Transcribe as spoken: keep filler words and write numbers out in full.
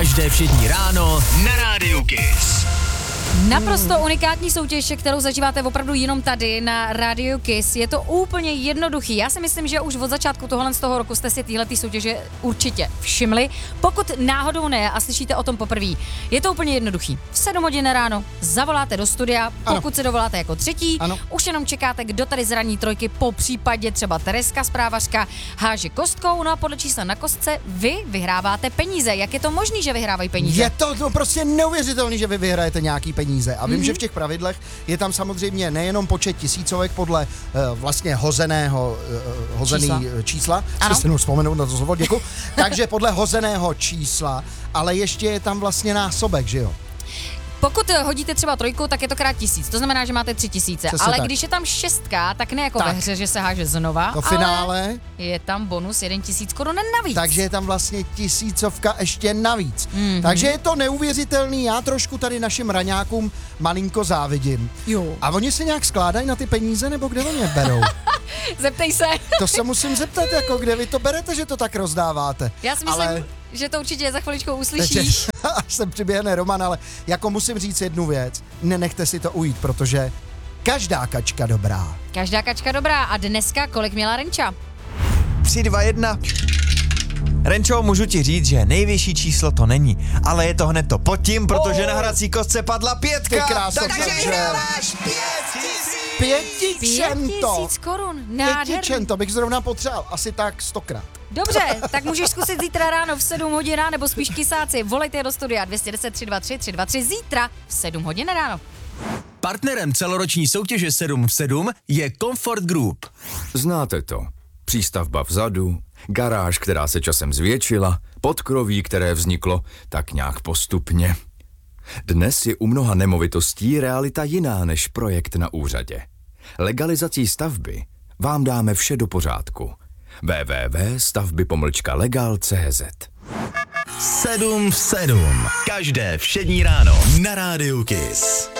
Každé všední ráno na Rádiu Kiss. Naprosto unikátní soutěž, kterou zažíváte opravdu jenom tady na Radio Kiss. Je to úplně jednoduchý. Já si myslím, že už od začátku tohohle z toho roku jste si tyhle soutěže určitě všimli. Pokud náhodou ne a slyšíte o tom poprvé, je to úplně jednoduchý. V sedm hodin ráno zavoláte do studia, pokud ano. se dovoláte jako třetí, ano. už jenom čekáte, kdo tady zraní trojky, po případě třeba Tereska zprávařka háže kostkou, no a podle čísla na kostce vy vyhráváte peníze. Jak je to možný, že vyhrávají peníze? Je to, to prostě neuvěřitelný, že vy vyhrajete nějaký peníze. A vím, mm-hmm. že v těch pravidlech je tam samozřejmě nejenom počet tisícovek podle uh, vlastně hozeného uh, hozený čísla, čísla si si vzpomenout na to slovo, děkuji. Takže podle hozeného čísla, ale ještě je tam vlastně násobek, že jo? Pokud hodíte třeba trojku, tak je to krát tisíc, to znamená, že máte tři tisíce, Přesně ale tak. když je tam šestka, tak ne jako tak. ve hře, že se háže znova, to finále, ale je tam bonus jeden tisíc korun navíc. Takže je tam vlastně tisícovka ještě navíc. Mm-hmm. Takže je to neuvěřitelný, já trošku tady našim raňákům malinko závidím. Jo. A oni se nějak skládají na ty peníze, nebo kde oni je berou? Zeptej se. To se musím zeptat, jako kde vy to berete, že to tak rozdáváte. Já si myslím, ale... že to určitě za chviličkou uslyšíš. Až sem přiběhne Roman, ale jako musím říct jednu věc, nenechte si to ujít, protože každá kačka dobrá. Každá kačka dobrá. A dneska kolik měla Renča? tři, dva, jedna. Renčo, můžu ti říct, že nejvyšší číslo to není, ale je to hned to pod tím, protože oh. na hrací kostce padla pětka. Ty kráso, takže vyhráváš pět tisíc. Pětičento. Pět tisíc korun. Nádherný. Pětičento bych zrovna potřeboval, asi tak stokrát. Dobře, tak můžeš zkusit zítra ráno v sedm hodin nebo spíš kysáci. Volejte do studia dvě jedna nula tři dva tři tři dva tři zítra v sedm hodin ráno. Partnerem celoroční soutěže sedm v sedm je Comfort Group. Znáte to. Přístavba vzadu, garáž, která se časem zvětšila, podkroví, které vzniklo tak nějak postupně. Dnes je u mnoha nemovitostí realita jiná než projekt na úřadě. Legalizací stavby vám dáme vše do pořádku. w w w tečka stavby pomlčka legal tečka c z sedm v sedm. Každé všední ráno na Rádiu Kiss.